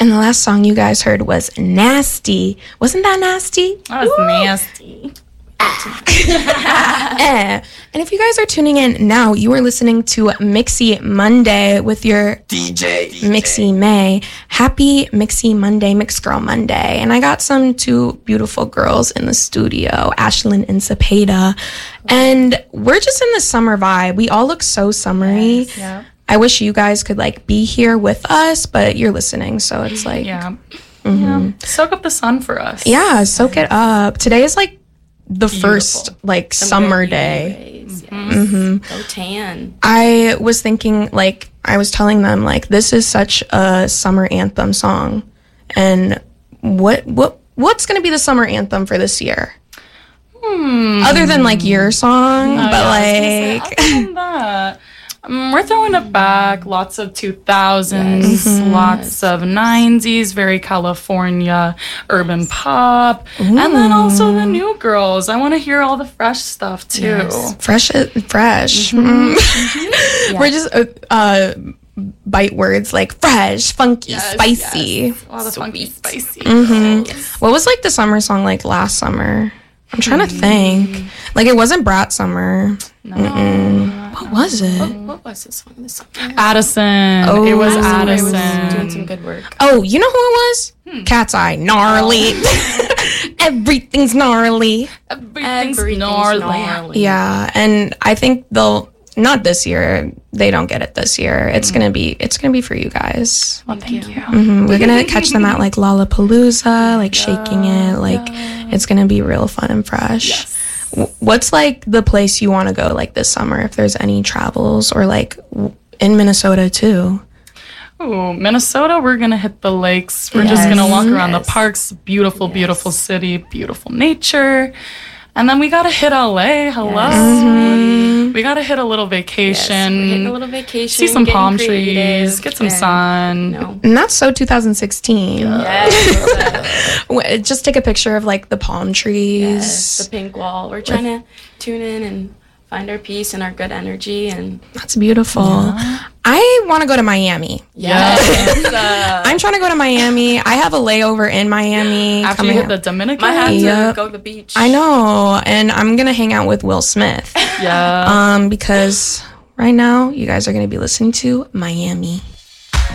And the last song you guys heard was Nasty. Wasn't that nasty? That was nasty. And if you guys are tuning in now, you are listening to Mixy Monday with your DJ Mixy May. Happy Mixy Monday, Mix Girl Monday. And I got two beautiful girls in the studio, Ashlyn and Cepeda. And we're just in the summer vibe. We all look so summery. Yes, yeah. I wish you guys could be here with us, but you're listening, so it's yeah. Soak up the sun for us. Yeah, soak it up. Today is the first summer day. Rays, yes. Go tan. I was thinking I was telling them this is such a summer anthem song, and what's gonna be the summer anthem for this year? Other than your song, but other than that. We're throwing it back. Lots of 2000s, lots of 90s, very California urban pop. Ooh. And then also the new girls. I want to hear all the fresh stuff too. Yes. Fresh. Yeah. We're just bite words like fresh, funky, spicy. Yes. A lot of funky, spicy. Yes. What was the summer song last summer? I'm trying to think. It wasn't Brat Summer. No. What was it? What was the song this summer? Addison. Oh, it was Addison. Was doing some good work. Oh, you know who it was? Cat's Eye. Gnarly. Everything's gnarly. Everything's gnarly. Yeah, and I think not this year. They don't get it this year. It's gonna be for you guys. Well, thank you. Mm-hmm. We're gonna catch them at Lollapalooza, shaking it. It's gonna be real fun and fresh. Yes. What's the place you want to go this summer? If there's any travels, or in Minnesota too. Oh, Minnesota, we're gonna hit the lakes. We're just gonna walk around the parks. Beautiful, beautiful city, beautiful nature. And then we gotta hit LA. Hello. Yes. We gotta hit a little vacation. Yes, we're hitting a little vacation. See some palm trees. Get some sun. And that's so 2016. Yes. Just take a picture of the palm trees. Yes, the pink wall. We're trying to tune in and find our peace and our good energy, and that's beautiful. Yeah. I want to go to Miami. Yes. I'm trying to go to Miami. I have a layover in Miami. After you hit the Dominican, might have to go to the beach. I know, and I'm gonna hang out with Will Smith. Yeah. Because right now you guys are gonna be listening to Miami.